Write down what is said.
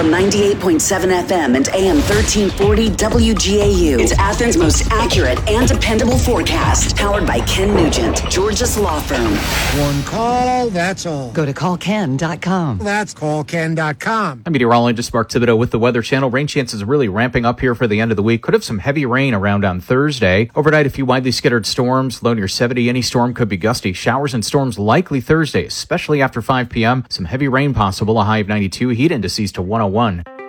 From 98.7 FM and AM 1340 WGAU. It's Athens' most accurate and dependable forecast. Powered by Ken Nugent, Georgia's law firm. One call, that's all. Go to callken.com. That's callken.com. I'm meteorologist Mark Thibodeau with the Weather Channel. Rain chances are really ramping up here for the end of the week. Could have some heavy rain around on Thursday. Overnight, a few widely scattered storms. Low near 70. Any storm could be gusty. Showers and storms likely Thursday, especially after 5 p.m. Some heavy rain possible. A high of 92. Heat indices to 101.